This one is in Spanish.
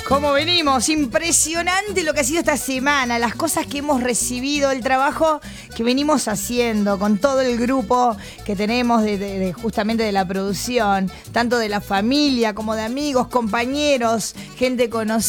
¿Cómo venimos? Impresionante lo que ha sido esta semana, las cosas que hemos recibido, el trabajo que venimos haciendo con todo el grupo que tenemos justamente de la producción, tanto de la familia como de amigos, compañeros, gente conocida.